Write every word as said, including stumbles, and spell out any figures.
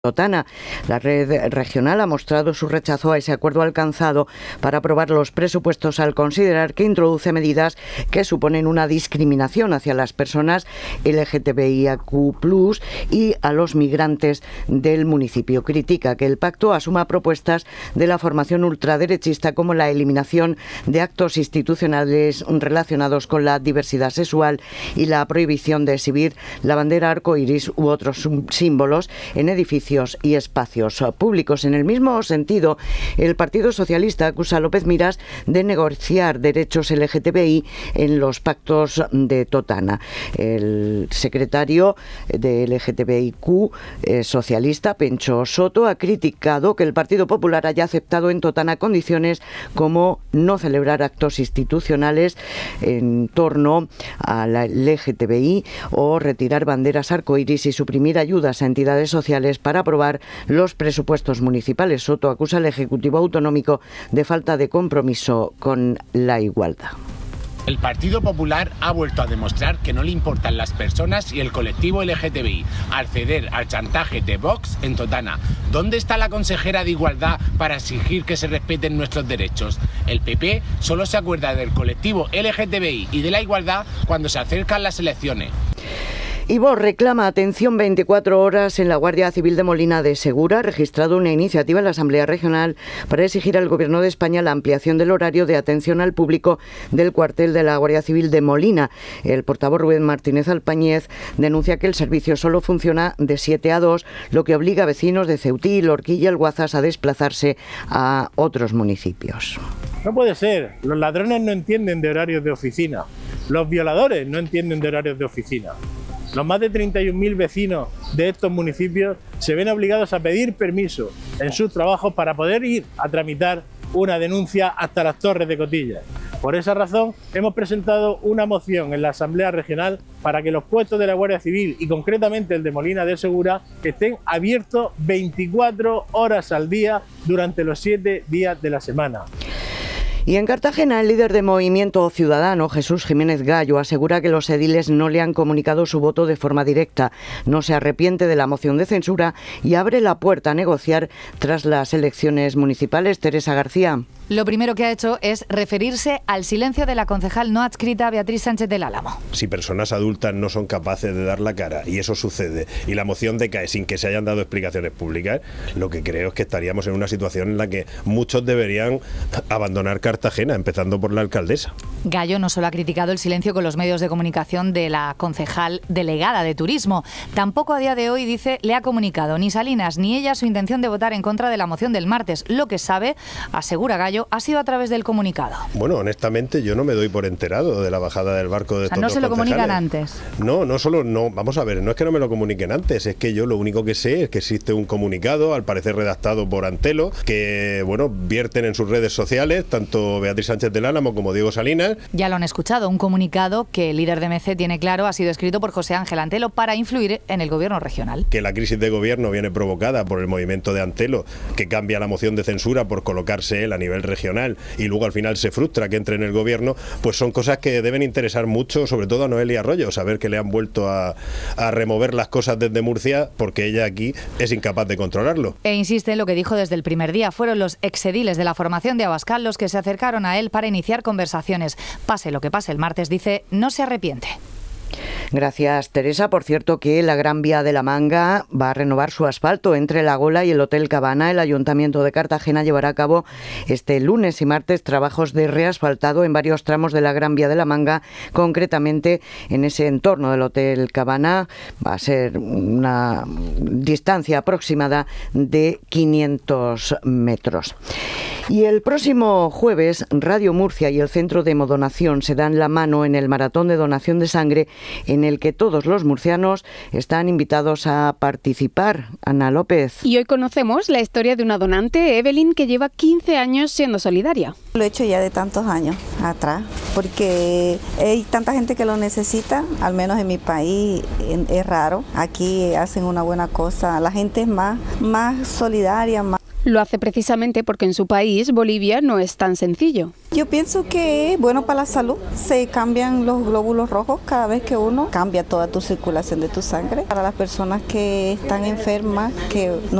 Totana. La red regional ha mostrado su rechazo a ese acuerdo alcanzado para aprobar los presupuestos al considerar que introduce medidas que suponen una discriminación hacia las personas L G T B I Q plus, y a los migrantes del municipio. Critica que el pacto asuma propuestas de la formación ultraderechista como la eliminación de actos institucionales relacionados con la diversidad sexual y la prohibición de exhibir la bandera arcoíris u otros símbolos en edificios y espacios públicos. En el mismo sentido, el Partido Socialista acusa a López Miras de negociar derechos L G T B I en los pactos de Totana. El secretario de L G T B I Q eh, socialista, Pencho Soto, ha criticado que el Partido Popular haya aceptado en Totana condiciones como no celebrar actos institucionales en torno a la L G T B I o retirar banderas arcoíris y suprimir ayudas a entidades sociales para aprobar los presupuestos municipales. Soto acusa al Ejecutivo Autonómico de falta de compromiso con la igualdad. El Partido Popular ha vuelto a demostrar que no le importan las personas y el colectivo L G T B I al ceder al chantaje de Vox en Totana. ¿Dónde está la consejera de Igualdad para exigir que se respeten nuestros derechos? El P P solo se acuerda del colectivo L G T B I y de la igualdad cuando se acercan las elecciones. Y Vox reclama atención veinticuatro horas en la Guardia Civil de Molina de Segura. Ha registrado una iniciativa en la Asamblea Regional para exigir al Gobierno de España la ampliación del horario de atención al público del cuartel de la Guardia Civil de Molina. El portavoz Rubén Martínez Alpañez denuncia que el servicio solo funciona de siete a dos, lo que obliga a vecinos de Ceutí, Lorquilla y Alguazas a desplazarse a otros municipios. No puede ser. Los ladrones no entienden de horarios de oficina. Los violadores no entienden de horarios de oficina. Los más de treinta y un mil vecinos de estos municipios se ven obligados a pedir permiso en sus trabajos para poder ir a tramitar una denuncia hasta las Torres de Cotillas. Por esa razón hemos presentado una moción en la Asamblea Regional para que los puestos de la Guardia Civil y concretamente el de Molina de Segura estén abiertos veinticuatro horas al día durante los siete días de la semana. Y en Cartagena, el líder de Movimiento Ciudadano, Jesús Jiménez Gallo, asegura que los ediles no le han comunicado su voto de forma directa. No se arrepiente de la moción de censura y abre la puerta a negociar tras las elecciones municipales. Teresa García. Lo primero que ha hecho es referirse al silencio de la concejal no adscrita Beatriz Sánchez del Álamo. Si personas adultas no son capaces de dar la cara y eso sucede y la moción decae sin que se hayan dado explicaciones públicas, lo que creo es que estaríamos en una situación en la que muchos deberían abandonar Cartagena, empezando por la alcaldesa. Gallo no solo ha criticado el silencio con los medios de comunicación de la concejal delegada de Turismo, tampoco a día de hoy, dice, le ha comunicado ni Salinas ni ella su intención de votar en contra de la moción del martes. Lo que sabe, asegura Gallo, ha sido a través del comunicado. Bueno, honestamente yo no me doy por enterado de la bajada del barco de o sea, estos no dos se lo concejales. comunican antes. No, no solo, no, vamos a ver, no es que no me lo comuniquen antes, es que yo lo único que sé es que existe un comunicado, al parecer redactado por Antelo, que, bueno, vierten en sus redes sociales, tanto Beatriz Sánchez del Álamo como Diego Salinas. Ya lo han escuchado, un comunicado que el líder de M C tiene claro ha sido escrito por José Ángel Antelo para influir en el gobierno regional. Que la crisis de gobierno viene provocada por el movimiento de Antelo, que cambia la moción de censura por colocarse él a nivel regional y luego al final se frustra que entre en el gobierno, pues son cosas que deben interesar mucho, sobre todo a Noelia Arroyo, saber que le han vuelto a, a remover las cosas desde Murcia porque ella aquí es incapaz de controlarlo. E insiste en lo que dijo desde el primer día, fueron los exediles de la formación de Abascal los que se acercaron a él para iniciar conversaciones. Pase lo que pase el martes, dice, no se arrepiente. Gracias, Teresa. Por cierto, que la Gran Vía de la Manga va a renovar su asfalto entre La Gola y el Hotel Cabana. El Ayuntamiento de Cartagena llevará a cabo este lunes y martes trabajos de reasfaltado en varios tramos de la Gran Vía de la Manga, concretamente en ese entorno del Hotel Cabana. Va a ser una distancia aproximada de quinientos metros. Y el próximo jueves, Radio Murcia y el Centro de Hemodonación se dan la mano en el maratón de donación de sangre en el que todos los murcianos están invitados a participar. Ana López. Y hoy conocemos la historia de una donante, Evelyn, que lleva quince años siendo solidaria. Lo he hecho ya de tantos años atrás, porque hay tanta gente que lo necesita, al menos en mi país es raro. Aquí hacen una buena cosa, la gente es más, más solidaria, más... Lo hace precisamente porque en su país, Bolivia, no es tan sencillo. Yo pienso que es bueno para la salud. Se cambian los glóbulos rojos cada vez que uno cambia toda tu circulación de tu sangre. Para las personas que están enfermas, que